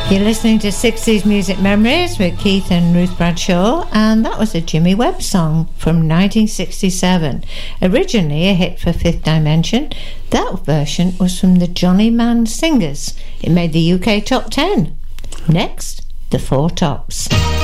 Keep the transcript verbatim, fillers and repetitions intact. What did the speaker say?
You're listening to sixties Music Memories with Keith and Ruth Bradshaw, and that was a Jimmy Webb song from nineteen sixty-seven. Originally a hit for Fifth Dimension, that version was from the Johnny Mann Singers. It made the U K top ten. Next, the Four Tops.